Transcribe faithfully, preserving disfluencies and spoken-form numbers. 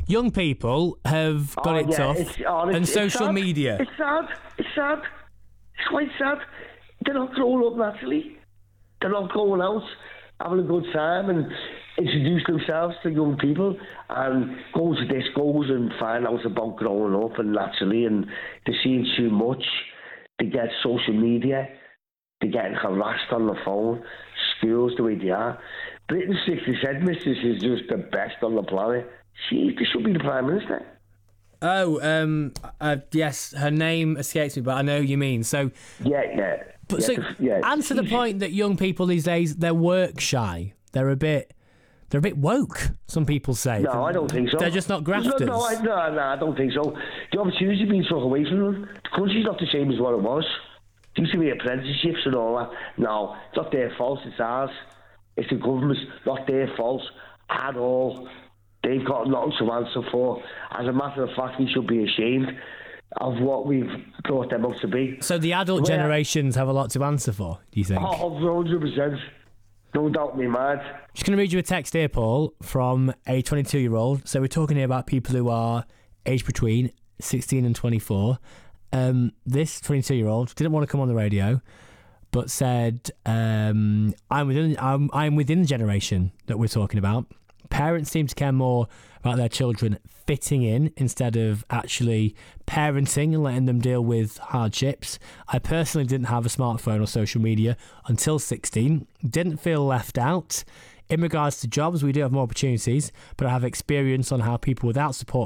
young people have got Oh, it yeah, tough, it's, oh, it's, and it's social sad. media. It's sad. It's sad. It's quite sad. They're not growing up naturally. They're not going out, having a good time and introduce themselves to young people and go to discos and find out about growing up and naturally, and they're seeing too much. They get social media. They're getting harassed on the phone. Schools the way they are. Britain's sixty cent mistress is just the best on the planet. She, she should be the Prime Minister. Oh, um, uh, yes, her name escapes me, but I know who you mean. So, Yeah, yeah. but yeah, so, the, yeah. answer the point that young people these days, they're work shy. They're a bit, they're a bit woke. Some people say. No, I don't think so. They're just not grafters. No, no, I, no, no, I don't think so. The opportunity's been took away from them. The country's not the same as what it was. There used to be apprenticeships and all that. No, it's not their fault, it's ours. It's the government's, not their fault at all. They've got nothing to answer for. As a matter of fact, we should be ashamed of what we've brought them up to be. So the adult Well, generations have a lot to answer for, do you think? Oh, one hundred percent. No doubt in my mind. Just going to read you a text here, Paul, from a twenty-two-year-old. So we're talking here about people who are aged between sixteen and twenty-four. Um, this twenty-two-year-old didn't want to come on the radio, but said, um, I'm within I'm, I'm within the generation that we're talking about. Parents seem to care more about their children fitting in instead of actually parenting and letting them deal with hardships. I personally didn't have a smartphone or social media until sixteen. Didn't feel left out. In regards to jobs, we do have more opportunities, but I have experience on how people without support